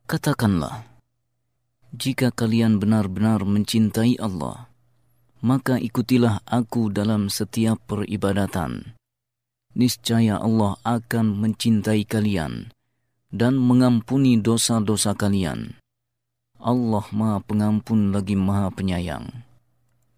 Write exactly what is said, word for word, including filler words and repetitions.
Katakanlah, jika kalian benar-benar mencintai Allah, maka ikutilah aku dalam setiap peribadatan. Niscaya Allah akan mencintai kalian dan mengampuni dosa-dosa kalian. Allah Maha Pengampun lagi Maha Penyayang.